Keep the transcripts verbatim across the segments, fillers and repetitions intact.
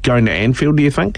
going to Anfield, do you think?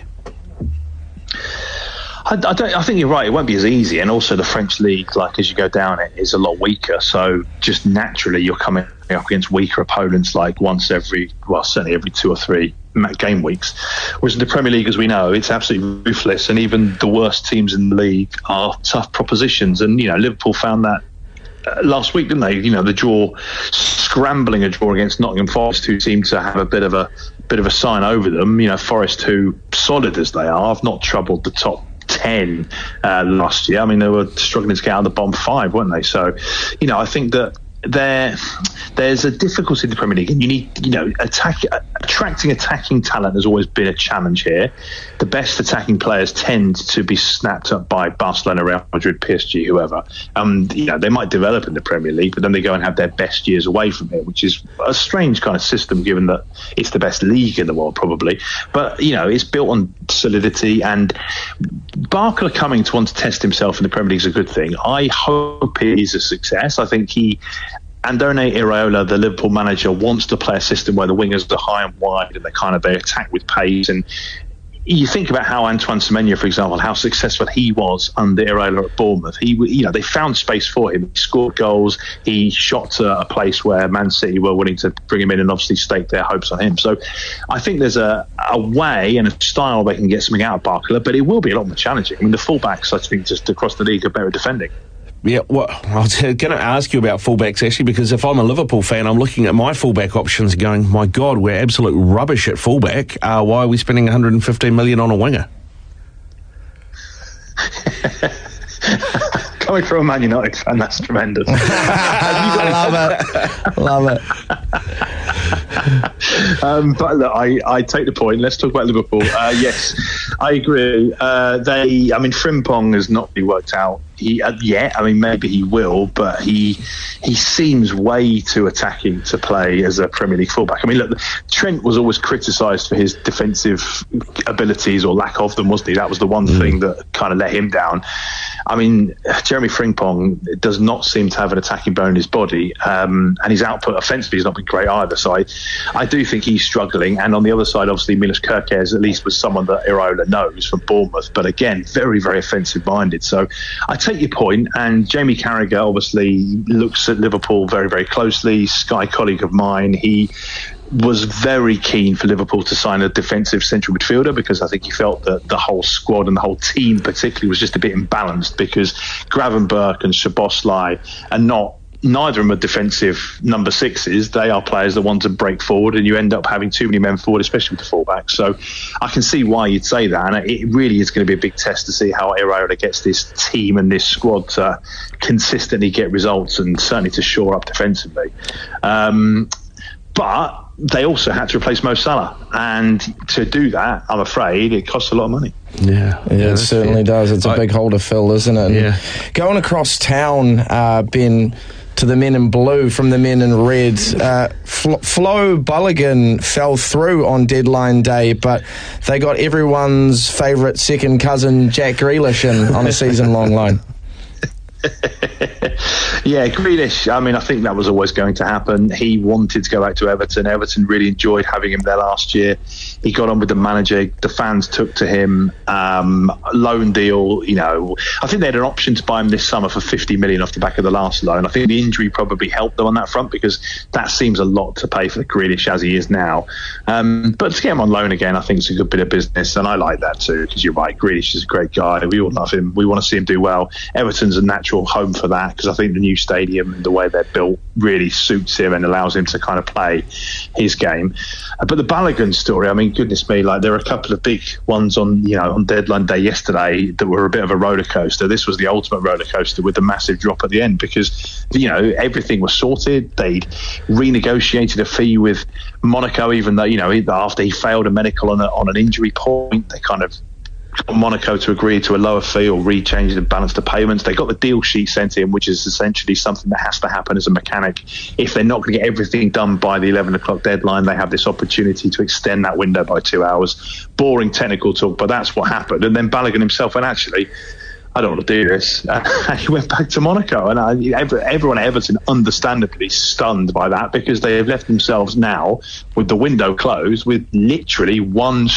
I, I, don't, I think you're right. It won't be as easy, and also the French league, like as you go down it, is a lot weaker. So just naturally, you're coming up against weaker opponents, like once every, well, certainly every two or three game weeks. Whereas in the Premier League, as we know, it's absolutely ruthless, and even the worst teams in the league are tough propositions. And you know, Liverpool found that uh, last week, didn't they? You know, the draw, scrambling a draw against Nottingham Forest, who seemed to have a bit of a bit of a sign over them. You know, Forest, who solid as they are, have not troubled the top ten uh, last year. I mean, they were struggling to get out of the bottom five, weren't they? So, you know, I think that there, there's a difficulty in the Premier League, and you need, you know, attack, attracting attacking talent has always been a challenge here. The best attacking players tend to be snapped up by Barcelona, Real Madrid, P S G, whoever. Um, you know, they might develop in the Premier League, but then they go and have their best years away from it, which is a strange kind of system, given that it's the best league in the world, probably. But you know, it's built on solidity, and Barker coming to want to test himself in the Premier League is a good thing. I hope it is a success. I think he. Andone Iraola, the Liverpool manager, wants to play a system where the wingers are high and wide and they kind of they attack with pace. And you think about how Antoine Semenyo, for example, how successful he was under Iraola at Bournemouth. He, you know, they found space for him. He scored goals. He shot to a place where Man City were willing to bring him in and obviously stake their hopes on him. So I think there's a, a way and a style they can get something out of Barker, but it will be a lot more challenging. I mean, the fullbacks, I think, just across the league are better at defending. Yeah, well, I was going to ask you about fullbacks, actually, because if I'm a Liverpool fan, I'm looking at my fullback options going, my God, we're absolute rubbish at fullback. Uh, why are we spending one hundred fifteen million on a winger? Coming from a Man United fan, that's tremendous. I love it. Love it. um, but look, I, I take the point. Let's talk about Liverpool. Uh, yes, I agree. Uh, they, I mean, Frimpong has not really worked out he, uh, yet. I mean, maybe he will, but he he seems way too attacking to play as a Premier League fullback. I mean, look, Trent was always criticised for his defensive abilities or lack of them, wasn't he? That was the one mm. thing that kind of let him down. I mean, Jeremy Frimpong does not seem to have an attacking bone in his body, um, and his output offensively has not been great either. So I, I do think he's struggling. And on the other side, obviously, Milos Kerkez at least was someone that Iraola knows from Bournemouth, but again, very, very offensive-minded. So I take your point, and Jamie Carragher obviously looks at Liverpool very, very closely. Sky colleague of mine, he was very keen for Liverpool to sign a defensive central midfielder, because I think he felt that the whole squad and the whole team particularly was just a bit imbalanced, because Gravenberch and Szoboszlai are not, neither of them are defensive number sixes. They are players that want to break forward, and you end up having too many men forward, especially with the fullbacks. So I can see why you'd say that, and it really is going to be a big test to see how Iraola gets this team and this squad to consistently get results, and certainly to shore up defensively. Um, but they also had to replace Mo Salah, and to do that, I'm afraid, it costs a lot of money. Yeah, yeah, it certainly does. It's a big hole to fill, isn't it? And yeah. Going across town, uh, Ben, to the men in blue from the men in red, uh, Flo, Flo Balogun fell through on deadline day, but they got everyone's favourite second cousin, Jack Grealish, in on a season-long loan. Yeah, Grealish, I mean, I think that was always going to happen. He wanted to go back to Everton. Everton really enjoyed having him there last year. He got on with the manager. The fans took to him. Um, loan deal, you know, I think they had an option to buy him this summer for fifty million off the back of the last loan. I think the injury probably helped them on that front, because that seems a lot to pay for Grealish as he is now. Um, but to get him on loan again, I think it's a good bit of business, and I like that too, because you're right, Grealish is a great guy. We all love him. We want to see him do well. Everton's a natural home for that, because I think the new stadium and the way they're built really suits him and allows him to kind of play his game. Uh, but the Balogun story, I mean, goodness me, like there are a couple of big ones on, you know, on deadline day yesterday that were a bit of a roller coaster. This was the ultimate roller coaster with the massive drop at the end, because, you know, everything was sorted. They'd renegotiated a fee with Monaco, even though, you know, after he failed a medical on, a, on an injury point, they kind of Monaco to agree to a lower fee or rechange and balance the payments. They got the deal sheet sent in, which is essentially something that has to happen as a mechanic. If they're not going to get everything done by the eleven o'clock deadline, they have this opportunity to extend that window by two hours. Boring technical talk, but that's what happened. And then Balogun himself went, actually, I don't want to do this. And he went back to Monaco. And I, everyone at Everton understandably stunned by that, because they have left themselves now with the window closed with literally one